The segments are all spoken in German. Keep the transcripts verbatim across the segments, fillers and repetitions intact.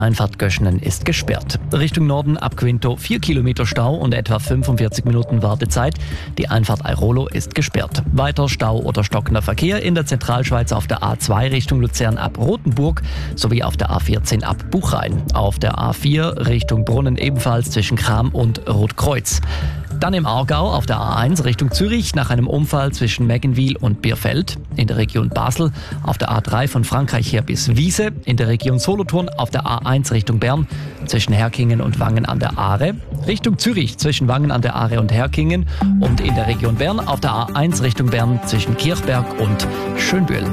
Einfahrt Göschenen ist gesperrt. Richtung Norden ab Quinto vier Kilometer Stau und etwa fünfundvierzig Minuten Wartezeit. Die Einfahrt Airolo ist gesperrt. Weiter Stau oder stockender Verkehr in der Zentralschweiz auf der A zwei Richtung Luzern ab Rothenburg sowie auf der A vierzehn ab Buchrain. Auf der A vier Richtung Brunnen ebenfalls zwischen Cham und Rotkreuz. Dann im Aargau auf der A eins Richtung Zürich nach einem Unfall zwischen Meggenwil und Bierfeld. In der Region Basel auf der A drei von Frankreich her bis Wiese. In der Region Solothurn auf der A eins Richtung Bern zwischen Herkingen und Wangen an der Aare. Richtung Zürich zwischen Wangen an der Aare und Herkingen. Und in der Region Bern auf der A eins Richtung Bern zwischen Kirchberg und Schönbühl.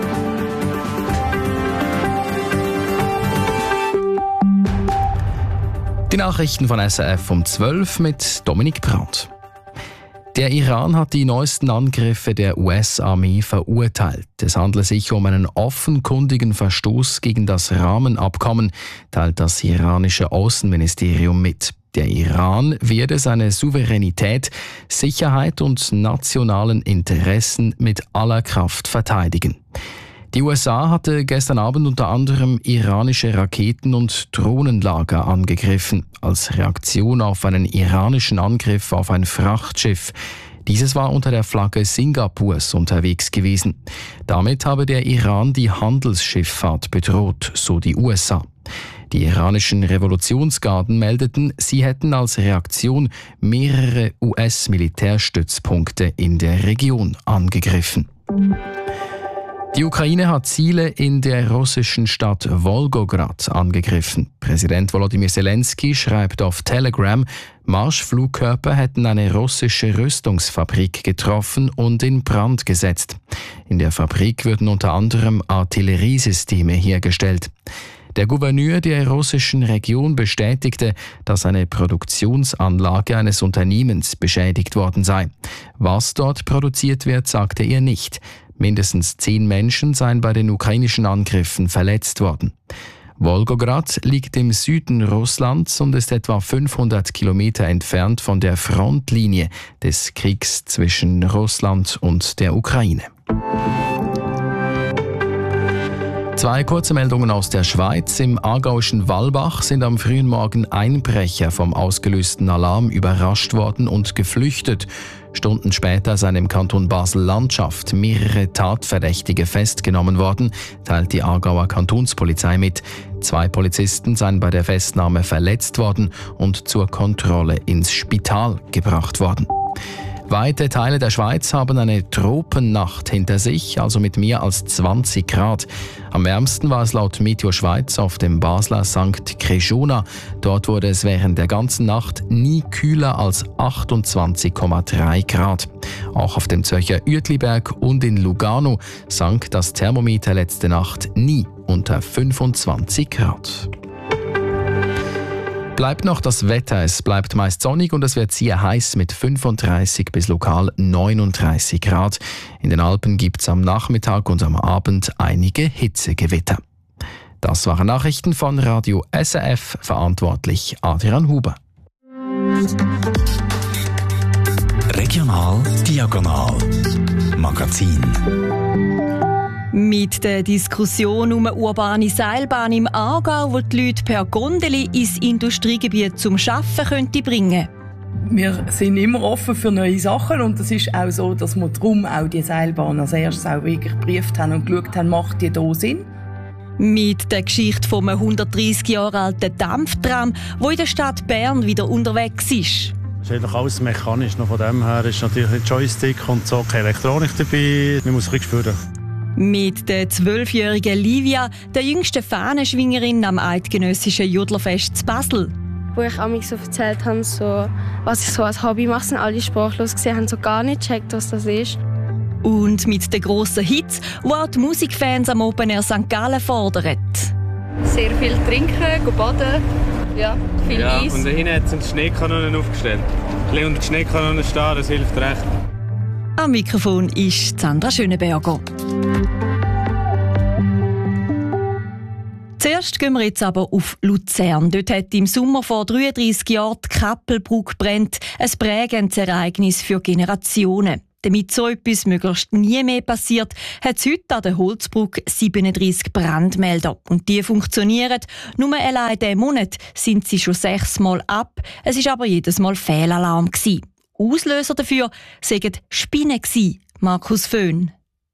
Die Nachrichten von S R F um zwölf mit Dominik Brandt. Der Iran hat die neuesten Angriffe der U S-Armee verurteilt. Es handle sich um einen offenkundigen Verstoß gegen das Rahmenabkommen, teilt das iranische Außenministerium mit. Der Iran werde seine Souveränität, Sicherheit und nationalen Interessen mit aller Kraft verteidigen. Die U S A hatte gestern Abend unter anderem iranische Raketen- und Drohnenlager angegriffen, als Reaktion auf einen iranischen Angriff auf ein Frachtschiff. Dieses war unter der Flagge Singapurs unterwegs gewesen. Damit habe der Iran die Handelsschifffahrt bedroht, so die U S A. Die iranischen Revolutionsgarden meldeten, sie hätten als Reaktion mehrere U S-Militärstützpunkte in der Region angegriffen. Die Ukraine hat Ziele in der russischen Stadt Wolgograd angegriffen. Präsident Volodymyr Zelensky schreibt auf Telegram, Marschflugkörper hätten eine russische Rüstungsfabrik getroffen und in Brand gesetzt. In der Fabrik würden unter anderem Artilleriesysteme hergestellt. Der Gouverneur der russischen Region bestätigte, dass eine Produktionsanlage eines Unternehmens beschädigt worden sei. Was dort produziert wird, sagte er nicht. Mindestens zehn Menschen seien bei den ukrainischen Angriffen verletzt worden. Wolgograd liegt im Süden Russlands und ist etwa fünfhundert Kilometer entfernt von der Frontlinie des Kriegs zwischen Russland und der Ukraine. Zwei kurze Meldungen aus der Schweiz. Im aargauischen Wallbach sind am frühen Morgen Einbrecher vom ausgelösten Alarm überrascht worden und geflüchtet. Stunden später seien im Kanton Basel-Landschaft mehrere Tatverdächtige festgenommen worden, teilt die Aargauer Kantonspolizei mit. Zwei Polizisten seien bei der Festnahme verletzt worden und zur Kontrolle ins Spital gebracht worden. Weite Teile der Schweiz haben eine Tropennacht hinter sich, also mit mehr als zwanzig Grad. Am wärmsten war es laut Meteo Schweiz auf dem Basler Sankt Crejona. Dort wurde es während der ganzen Nacht nie kühler als achtundzwanzig Komma drei Grad. Auch auf dem Zürcher Uetliberg und in Lugano sank das Thermometer letzte Nacht nie unter fünfundzwanzig Grad. Bleibt noch das Wetter. Es bleibt meist sonnig und es wird sehr heiß mit fünfunddreißig bis lokal neununddreißig Grad. In den Alpen gibt es am Nachmittag und am Abend einige Hitzegewitter. Das waren Nachrichten von Radio S R F, verantwortlich Adrian Huber. Regional Diagonal Magazin. Mit der Diskussion um eine urbane Seilbahn im Aargau, die die Leute per Gondeli ins Industriegebiet zum Arbeiten könnte bringen. Wir sind immer offen für neue Sachen und es ist auch so, dass wir darum auch die Seilbahn als erstes auch wirklich geprüft haben und geschaut haben, macht die da Sinn? Mit der Geschichte vom hundertdreissig Jahre alten Dampftram, der in der Stadt Bern wieder unterwegs ist. Es ist eigentlich alles mechanisch. Noch von dem her ist natürlich ein Joystick und so keine Elektronik dabei. Man muss ein bisschen spüren. Mit der zwölfjährigen Livia, der jüngsten Fahnenschwingerin am eidgenössischen Jodlerfest zu Basel. Wo ich mich so erzählt habe, so, was ich so als Hobby mache, sind alle sprachlos gesehen, haben so gar nicht gecheckt, was das ist. Und mit den grossen Hits, die auch die Musikfans am Open Air Sankt Gallen fordern. Sehr viel trinken, go baden, ja, viel ja, Eis. Und da hinten sind Schneekanonen aufgestellt. Ein bisschen unter die Schneekanonen stehen, das hilft recht. Am Mikrofon ist Sandra Schönenberger. Zuerst gehen wir jetzt aber auf Luzern. Dort hat im Sommer vor dreiunddreissig Jahren die Kappelbrücke gebrannt. Ein prägendes Ereignis für Generationen. Damit so etwas möglichst nie mehr passiert, hat es heute an der Holzbrücke siebenunddreissig Brandmelder. Und die funktionieren. Nur allein diesen Monat sind sie schon sechsmal ab. Es war aber jedes Mal Fehlalarm gewesen. Auslöser dafür waren Spinnen gewesen. Markus Föhn.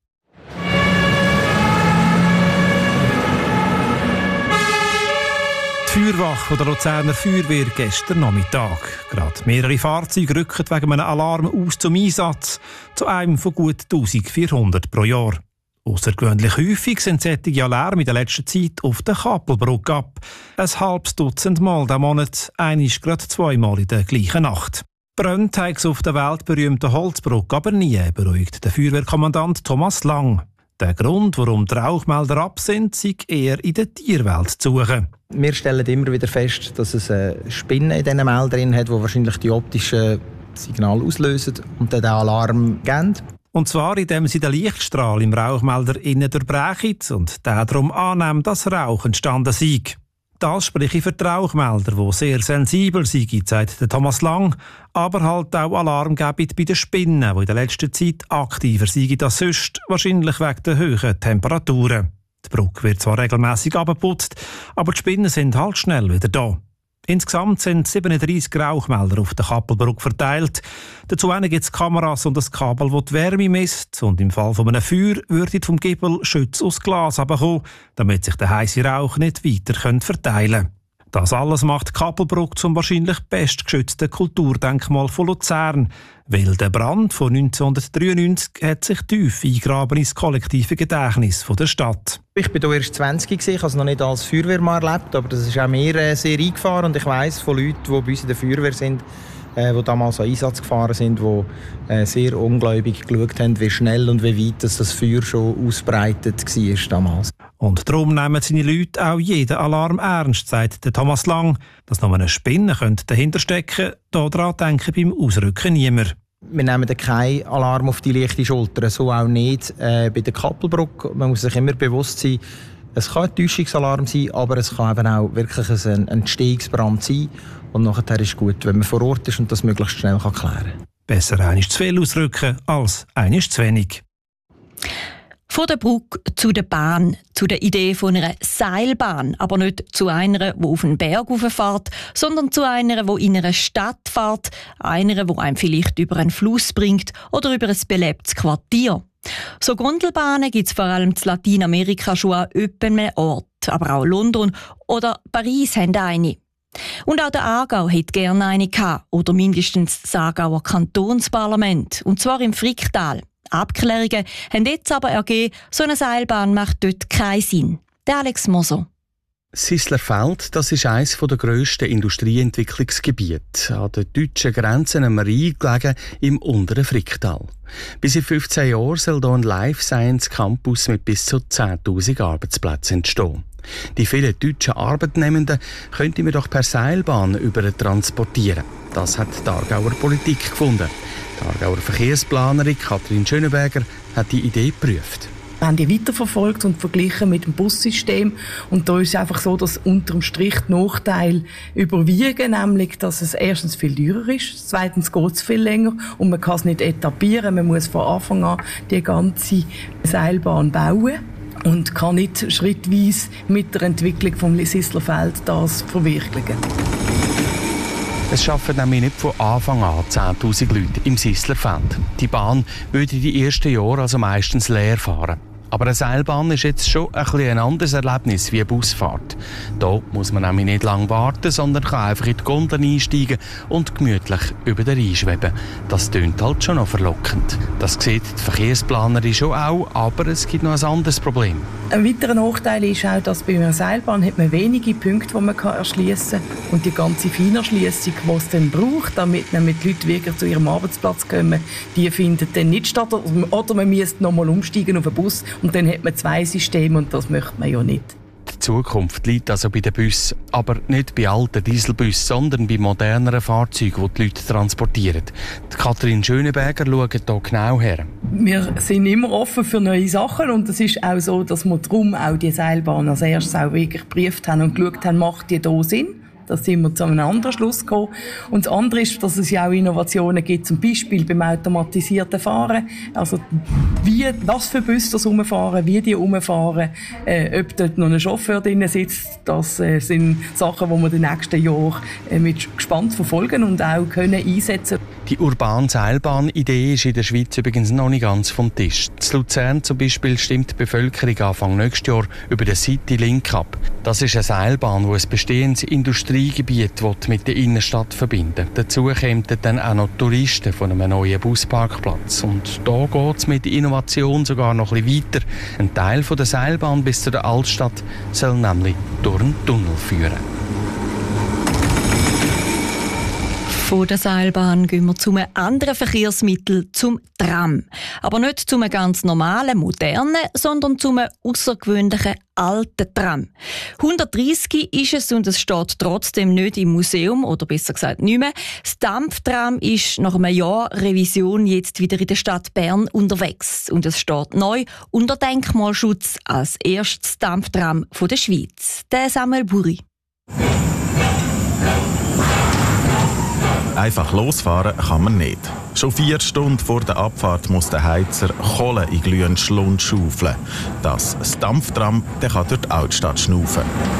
Die Feuerwache der Luzerner Feuerwehr gestern Nachmittag. Gerade mehrere Fahrzeuge rücken wegen einem Alarm aus zum Einsatz, zu einem von gut eintausendvierhundert pro Jahr. Außergewöhnlich häufig sind solche Alarme in der letzten Zeit auf der Kappelbrücke ab. Ein halbes Dutzend Mal diesen Monat, einisch gerade zweimal in der gleichen Nacht. Brennt hat es auf der weltberühmten Holzbrücke aber nie, beruhigt der Feuerwehrkommandant Thomas Lang. Der Grund, warum die Rauchmelder ab sind, sei eher in der Tierwelt zu suchen. Wir stellen immer wieder fest, dass es eine Spinne in diesen Meldern hat, die wahrscheinlich die optischen Signale auslösen und dann den Alarm geben. Und zwar, indem sie den Lichtstrahl im Rauchmelder innen durchbrechen und der darum annehmen, dass Rauch entstanden sei. Das spreche ich für die Rauchmelder, die sehr sensibel sind, sagt der Thomas Lang, aber halt auch Alarm geben bei den Spinnen, die in der letzten Zeit aktiver sind als sonst, wahrscheinlich wegen der hohen Temperaturen. Die Brücke wird zwar regelmässig abgeputzt, aber die Spinnen sind halt schnell wieder da. Insgesamt sind siebenunddreissig Rauchmelder auf der Kappelbrücke verteilt. Dazu gibt es Kameras und ein Kabel, das die Wärme misst. Und im Fall von einem Feuer würde vom Giebel Schütze aus Glas herabkommen, damit sich der heisse Rauch nicht weiter verteilen kann. Das alles macht die Kappelbrücke zum wahrscheinlich bestgeschützten Kulturdenkmal von Luzern. Weil der Brand von neunzehnhundertdreiundneunzig hat sich tief eingraben ins kollektive Gedächtnis der Stadt. Ich war hier erst zwanzig, ich habe es noch nicht als Feuerwehrmann erlebt, aber das ist auch mir äh, sehr eingefahren. Und ich weiss von Leuten, die bei uns in der Feuerwehr sind, äh, die damals an Einsatz gefahren sind, die äh, sehr ungläubig geschaut haben, wie schnell und wie weit das, das Feuer schon ausbreitet war damals. Und darum nehmen seine Leute auch jeden Alarm ernst, sagt der Thomas Lang. Dass noch eine Spinne dahinter stecken könnte, daran denken beim Ausrücken niemand. Wir nehmen keinen Alarm auf die leichte Schulter, so auch nicht äh, bei der Kappelbrücke. Man muss sich immer bewusst sein, es kann ein Täuschungsalarm sein, aber es kann eben auch wirklich ein Entstehungsbrand sein. Und nachher ist es gut, wenn man vor Ort ist und das möglichst schnell kann klären kann. Besser einmal zu viel ausrücken als einmal zu wenig. Von der Brücke zu der Bahn, zu der Idee von einer Seilbahn, aber nicht zu einer, die auf einen Berg rauffährt, sondern zu einer, die in einer Stadt fährt, einer, die einem vielleicht über einen Fluss bringt oder über ein belebtes Quartier. So Gondelbahnen gibt es vor allem in Lateinamerika schon an öppen Ort, aber auch London oder Paris haben eine. Und auch der Aargau hätte gerne eine gehabt, oder mindestens das Aargauer Kantonsparlament, und zwar im Fricktal. Abklärungen haben jetzt aber ergeben, so eine Seilbahn macht dort keinen Sinn. Der Alex Moser. Sisslerfeld, das ist eines der grössten Industrieentwicklungsgebiete. An der deutschen Grenze am Rhein gelegen im unteren Fricktal. Bis in fünfzehn Jahren soll hier ein Life Science Campus mit bis zu zehntausend Arbeitsplätzen entstehen. Die vielen deutschen Arbeitnehmenden könnte man doch per Seilbahn übertransportieren. Das hat die Aargauer Politik gefunden. Die Aargauer Verkehrsplanerin Katrin Schönenberger hat die Idee geprüft. Wir haben die weiterverfolgt und verglichen mit dem Bussystem. Und da ist es einfach so, dass unterm Strich die Nachteile überwiegen, nämlich, dass es erstens viel teurer ist, zweitens geht es viel länger und man kann es nicht etablieren. Man muss von Anfang an die ganze Seilbahn bauen und kann nicht schrittweise mit der Entwicklung vom Sisslerfeld das verwirklichen. Es arbeiten nämlich nicht von Anfang an zehntausend Leute im Sisslerfeld. Die Bahn würde die ersten Jahre also meistens leer fahren. Aber eine Seilbahn ist jetzt schon ein, ein anderes Erlebnis wie eine Busfahrt. Da muss man nämlich nicht lange warten, sondern kann einfach in die Gondel einsteigen und gemütlich über den Rhein schweben. Das tönt halt schon noch verlockend. Das sieht die Verkehrsplanerin schon auch, aber es gibt noch ein anderes Problem. Ein weiterer Nachteil ist auch, dass bei einer Seilbahn hat man wenige Punkte, die man erschliessen kann. Und die ganze Feinerschliessung, die es dann braucht, damit nämlich die Leute wirklich zu ihrem Arbeitsplatz kommen, die findet dann nicht statt. Oder man müsste noch mal umsteigen auf einen Bus und dann hat man zwei Systeme und das möchte man ja nicht. Die Zukunft liegt also bei den Bussen, aber nicht bei alten Dieselbussen, sondern bei moderneren Fahrzeugen, die die Leute transportieren. Die Katrin Schönenberger schaut hier genau her. Wir sind immer offen für neue Sachen und es ist auch so, dass wir darum auch die Seilbahn als erstes auch wirklich geprüft haben und geschaut haben, macht die da Sinn? Da sind wir zu einem anderen Schluss gekommen. Und das andere ist, dass es ja auch Innovationen gibt, zum Beispiel beim automatisierten Fahren. Also, wie, was für Busse das rumfahren, wie die rumfahren, äh, ob dort noch ein Chauffeur drin sitzt, das äh, sind Sachen, die wir in den nächsten Jahren äh, mit gespannt verfolgen und auch können einsetzen. Die urbane Seilbahn-Idee ist in der Schweiz übrigens noch nicht ganz vom Tisch. In Luzern zum Beispiel stimmt die Bevölkerung Anfang nächstes Jahr über den Citylink ab. Das ist eine Seilbahn, die ein bestehendes Industriegebiet mit der Innenstadt verbinden will. Dazu kommen dann auch noch Touristen von einem neuen Busparkplatz. Und da geht es mit der Innovation sogar noch ein bisschen weiter. Ein Teil von der Seilbahn bis zu der Altstadt soll nämlich durch einen Tunnel führen. Von der Seilbahn gehen wir zu einem anderen Verkehrsmittel, zum Tram. Aber nicht zu einem ganz normalen, modernen, sondern zu einem außergewöhnlichen alten Tram. hundertdreissig ist es und es steht trotzdem nicht im Museum, oder besser gesagt nicht mehr. Das Dampftram ist nach einem Jahr Revision jetzt wieder in der Stadt Bern unterwegs. Und es steht neu unter Denkmalschutz als erstes Dampftram von der Schweiz. Der Samuel Buri. Einfach losfahren kann man nicht. Schon vier Stunden vor der Abfahrt muss der Heizer Kohle in glühenden Schlund schaufeln. Das, das Dampftram, der kann durch die Altstadt schnaufen.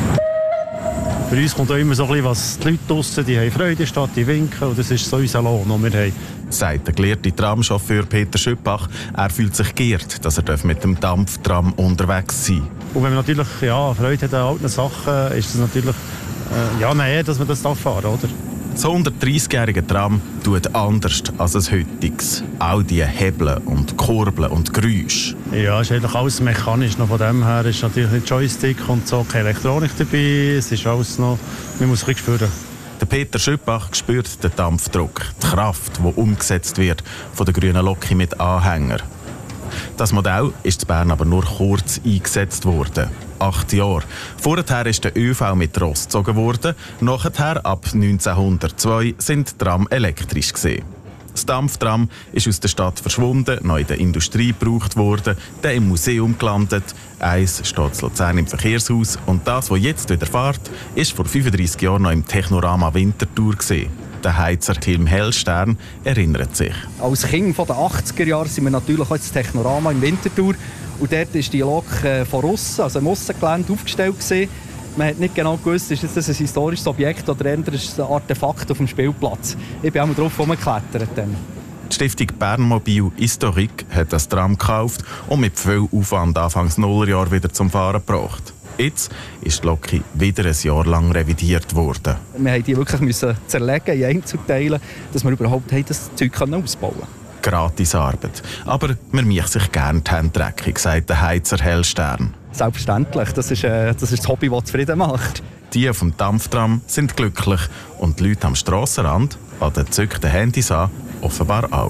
Für uns kommt auch immer so ein bisschen, was die Leute draussen, die haben Freude statt, die winken, und das ist so unser Lohn, den wir haben. Sagt der gelehrte Tramchauffeur Peter Schüppach. Er fühlt sich geehrt, dass er mit dem Dampftram unterwegs sein darf. Und wenn man natürlich ja, Freude hat an alten Sachen, ist es natürlich äh, ja, nein, dass man das fahren darf, oder? Das hundertdreißigjährige Tram tut anders als ein heutiges. All die Hebel und Kurbeln und Geräusche. Ja, es ist eigentlich alles mechanisch. Noch von dem her ist natürlich ein Joystick und so keine Elektronik dabei. Es ist alles noch, man muss es ein bisschen spüren. Der Peter Schüppach spürt den Dampfdruck, die Kraft, die umgesetzt wird von der grünen Loki mit Anhänger. Das Modell ist in Bern aber nur kurz eingesetzt worden. Acht Jahre. Vorher ist der ÖV mit Ross gezogen worden. Nachher, ab neunzehnhundertzwei, sind Tram elektrisch gewesen. Das Dampftram ist aus der Stadt verschwunden, neu in der Industrie gebraucht worden, dann im Museum gelandet. Eins steht in Luzern im Verkehrshaus. Und das, was jetzt wieder fährt, ist vor fünfunddreissig Jahren noch im Technorama Winterthur gewesen. Der Heizer Tilm Hellstern erinnert sich. Als Kind der achtziger Jahre sind wir natürlich auch ins Technorama im Winterthur. Und dort war die Lok von aussen, also im Aussengelände, aufgestellt gewesen. Man hat nicht genau gewusst, ist das ein historisches Objekt oder eher ein Artefakt auf dem Spielplatz. Ich bin auch mal drauf rumgeklettert. Die Stiftung Bernmobil Historique hat das Tram gekauft und mit viel Aufwand Anfangs Nullerjahr wieder zum Fahren gebracht. Jetzt ist die Lok wieder ein Jahr lang revidiert worden. Wir mussten die wirklich zerlegen in Einzelteile, dass wir überhaupt das Zeug ausbauen können. Gratis Arbeit. Aber man macht sich gerne die Hände dreckig, sagt der Heizer Hellstern. Selbstverständlich. Das ist, äh, das ist das Hobby, das zufrieden macht. Die vom Dampftram sind glücklich und die Leute am Strassenrand, an den gezückten Handys an, offenbar auch.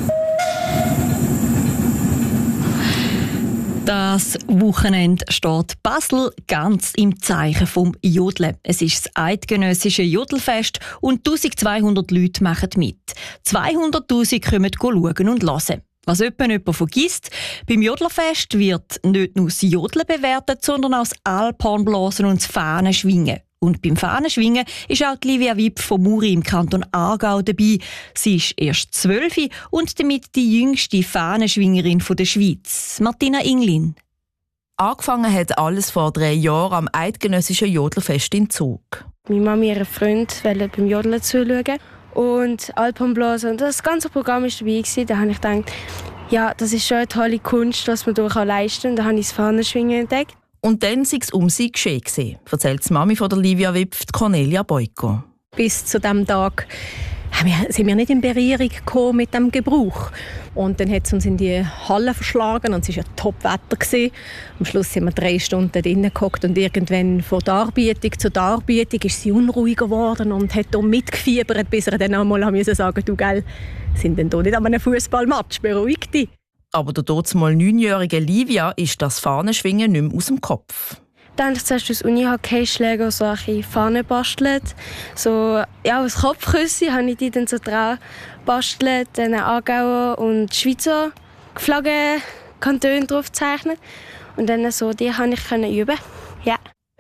Das Wochenende steht Basel ganz im Zeichen vom Jodeln. Es ist das eidgenössische Jodelfest und eintausendzweihundert Leute machen mit. zweihunderttausend kommen schauen und hören. Was jemand jemand vergisst, beim Jodlerfest wird nicht nur das Jodeln bewertet, sondern auch das Alphornblasen und das Fahnenschwingen. Und beim Fahnenschwingen ist auch Livia Wipp von Muri im Kanton Aargau dabei. Sie ist erst zwölf und damit die jüngste Fahnenschwingerin der Schweiz. Martina Inglin. Angefangen hat alles vor drei Jahren am eidgenössischen Jodlerfest in Zug. Meine Mama und ihr Freund wollten beim Jodeln zuschauen und Alphornblasen. Und das ganze Programm war dabei. Da habe ich gedacht, ja, das ist schon eine tolle Kunst, was man da leisten kann. Und da habe ich das Fahnenschwingen entdeckt. Und dann sei es um sie geschehen, erzählt die Mami von der Livia Wipp, Cornelia Boyko. Bis zu diesem Tag sind wir nicht in Berührung gekommen mit dem Gebrauch. Und dann hat es uns in die Halle verschlagen und es war ja Top-Wetter. Am Schluss sind wir drei Stunden drinnen gehockt und irgendwann von Darbietung zu Darbietung ist sie unruhiger geworden und hat mitgefiebert, bis er dann einmal sagen musste, du gell, sind denn hier nicht an einem Fußballmatch, beruhig dich. Aber der dazumal neunjährige Livia ist das Fahnenschwingen nicht mehr aus dem Kopf. Dann habe ich zuerst aus Uni-Hockeyschläger so eine Fahne gebastelt. So, ja, aus Kopfküsse habe ich die dann so dran gebastelt, dann Aargauer und Schweizer Flaggen, Kantone drauf gezeichnet. Und dann so, die konnte ich üben. Ja.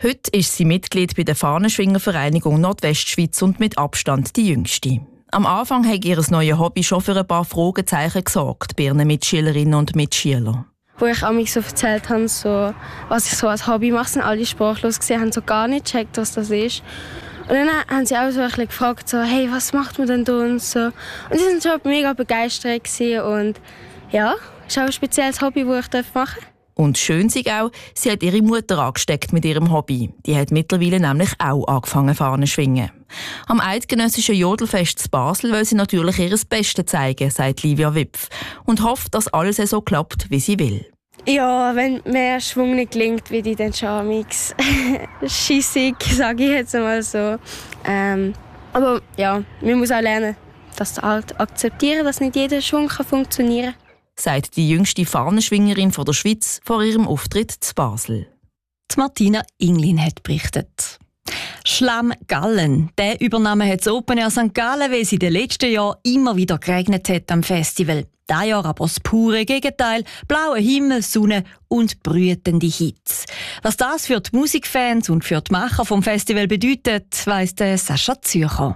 Heute ist sie Mitglied bei der Fahnenschwingervereinigung Nordwestschweiz und mit Abstand die jüngste. Am Anfang hat ihr neues Hobby schon für ein paar Fragezeichen gesorgt bei ihren Mitschülerinnen und Mitschülern. Wo ich mich so erzählt habe, so, was ich so als Hobby mache, sind alle sprachlos gesehen, haben so gar nicht gecheckt, was das ist. Und dann haben sie auch so ein bisschen gefragt, so, hey, was macht man denn da und so. Und sie waren schon mega begeistert gewesen und ja, es ist auch ein spezielles Hobby, das ich machen darf. Und schön sei auch, sie hat ihre Mutter angesteckt mit ihrem Hobby. Die hat mittlerweile nämlich auch angefangen Fahnen zu schwingen. Am eidgenössischen Jodelfest zu Basel will sie natürlich ihr Bestes zeigen, sagt Livia Wipf. Und hofft, dass alles so klappt, wie sie will. Ja, wenn mehr Schwung nicht gelingt, wie die dann schon schissig, sage ich jetzt mal so. Ähm, aber ja, man muss auch lernen, das halt akzeptieren, dass nicht jeder Schwung kann funktionieren kann. Sagt die jüngste Fahnenschwingerin von der Schweiz vor ihrem Auftritt zu Basel. Die Martina Inglin hat berichtet. Schlamm Gallen. Der Übernahme hat das Open Air Sankt Gallen, weil es in den letzten Jahren immer wieder geregnet hat am Festival. Dieses Jahr aber das pure Gegenteil. Blauer Himmel, Sonne und brütende Hitze. Was das für die Musikfans und für die Macher vom Festival bedeutet, weiss der Sascha Zürcher.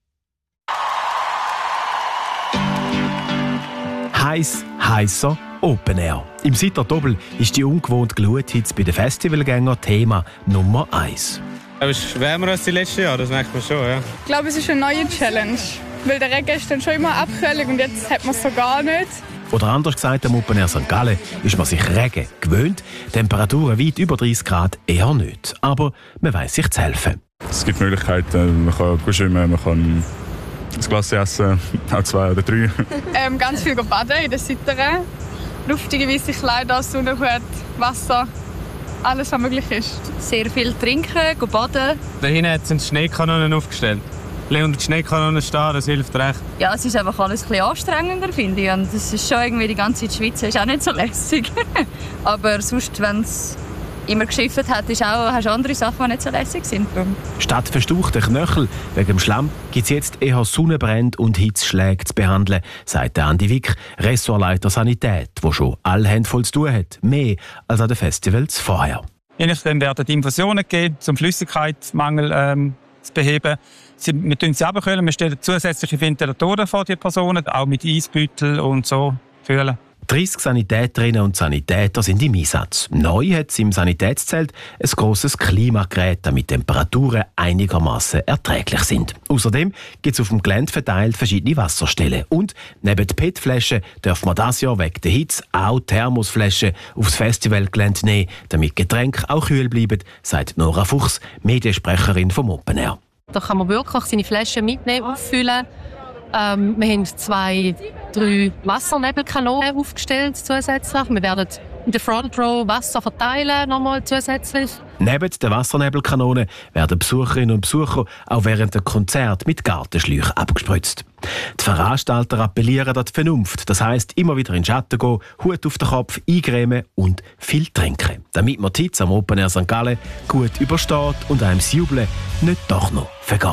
Heiß, heißer Open Air. Im Sitter Doppel ist die ungewohnte Gluthitze bei den Festivalgängern Thema Nummer eins. Es ist wärmer als die letzten Jahre, das merkt man schon. Ja. Ich glaube, es ist eine neue Challenge. Weil der Regen ist dann schon immer Abkühlung und jetzt hat man es so gar nicht. Oder anders gesagt, am Open Air Sankt Gallen ist man sich Regen gewöhnt. Temperaturen weit über dreißig Grad eher nicht. Aber man weiss sich zu helfen. Es gibt Möglichkeiten, man kann gut schwimmen, man kann ein Glas essen, auch zwei oder drei. ähm, ganz viel baden in den Sitteren. Luftige weiße Kleider, Sonnenhut, Wasser, alles was möglich ist. Sehr viel trinken, baden. Da hinten sind Schneekanonen aufgestellt. Unter die Schneekanonen stehen, das hilft recht. Ja, es ist einfach alles ein bisschen anstrengender, finde ich. Und es ist schon irgendwie, die ganze Zeit Schweiz ist auch nicht so lässig. Aber sonst, wenn es immer geschifft hat, ist auch, hast du andere Sachen, die nicht so lässig sind. Statt verstauchten Knöchel wegen dem Schlamm gibt es jetzt eher Sonnenbrände und Hitzschläge zu behandeln, sagt Andi Wick, Ressortleiter Sanität, der schon alle Hände voll zu tun hat. Mehr als an den Festivals vorher. Je nachdem werden die Infusionen gegeben, um Flüssigkeitsmangel ähm, zu beheben. Sie, wir tun sie abkühlen, wir stellen zusätzliche Ventilatoren vor die Personen, auch mit Eisbeutel und so fühlen. dreissig Sanitäterinnen und Sanitäter sind im Einsatz. Neu hat es im Sanitätszelt ein grosses Klimagerät, damit Temperaturen einigermaßen erträglich sind. Außerdem gibt es auf dem Gelände verteilt verschiedene Wasserstellen. Und neben den P E T-Flaschen dürfen wir dieses Jahr wegen der Hitze auch Thermosflaschen aufs Festivalgelände nehmen, damit Getränke auch kühl bleiben, sagt Nora Fuchs, Mediensprecherin vom Open Air. Da kann man wirklich seine Flaschen mitnehmen, auffüllen. Ähm, wir haben zwei, drei Wassernebelkanonen aufgestellt zusätzlich. Wir werden in der Front Row Wasser verteilen, nochmal zusätzlich. Neben den Wassernebelkanonen werden Besucherinnen und Besucher auch während der Konzert mit Gartenschläuchen abgespritzt. Die Veranstalter appellieren an die Vernunft. Das heisst, immer wieder in den Schatten gehen, Hut auf den Kopf, eingremen und viel trinken. Damit man die Hitze am Open Air Sankt Gallen gut übersteht und einem das Jubeln nicht doch noch vergeht.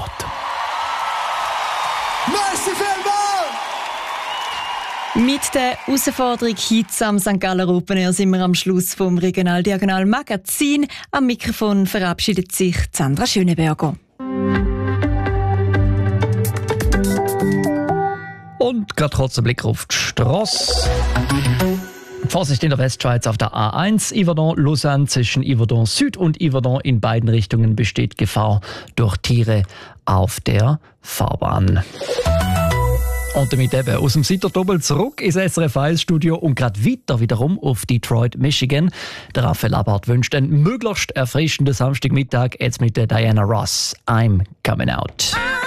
Merci Mit der Herausforderung Hitze am Sankt Galler Open Air sind wir am Schluss vom Regional-Diagonal Magazin. Am Mikrofon verabschiedet sich Sandra Schöneberger. Und gerade kurz ein Blick auf die Strasse. Vorsicht in der Westschweiz auf der A eins, Yverdon-Lausanne zwischen Yverdon Süd und Yverdon in beiden Richtungen besteht Gefahr durch Tiere auf der Fahrbahn. Und damit eben aus dem Sitter-Doppel zurück ins S R F eins Studio und gerade weiter wiederum auf Detroit, Michigan. Der Raphael Abart wünscht einen möglichst erfrischenden Samstagmittag jetzt mit der Diana Ross. I'm coming out.